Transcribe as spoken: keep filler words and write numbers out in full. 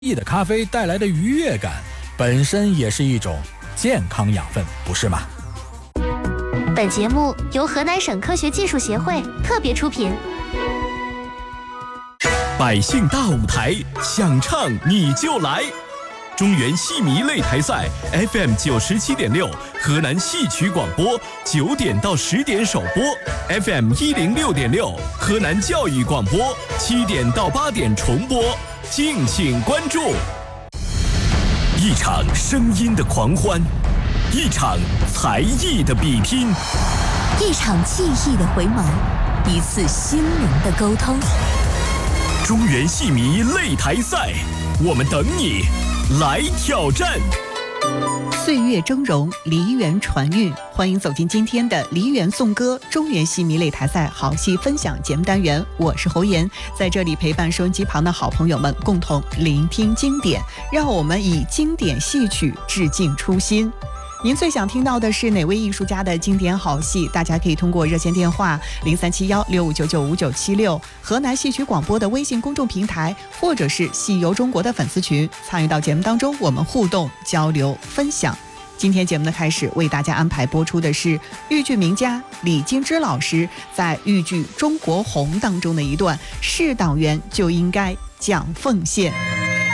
意的咖啡带来的愉悦感，本身也是一种健康养分，不是吗？ 本节目由河南省科学技术协会特别出品。 百姓大舞台，想唱你就来！中原戏迷擂台赛 F M 九十七点六，河南戏曲广播九点到十点首播 ，F M 一零六点六，河南教育广播七点到八点重播，敬请关注。一场声音的狂欢，一场才艺的比拼， 一场记忆的回眸，一次心灵的沟通。 中原戏迷擂台赛，我们等你来挑战。 岁月峥嵘，梨园传韵，欢迎走进今天的梨园颂歌中原戏迷擂台赛好戏分享节目单元，我是侯岩，在这里陪伴收音机旁的好朋友们共同聆听经典，让我们以经典戏曲致敬初心。您最想听到的是哪位艺术家的经典好戏？大家可以通过热线电话零三七幺六五九九五九七六、河南戏曲广播的微信公众平台，或者是戏游中国的粉丝群，参与到节目当中，我们互动交流分享。今天节目的开始，为大家安排播出的是豫剧名家李金枝老师在豫剧《中国红》当中的一段“是党员就应该讲奉献”。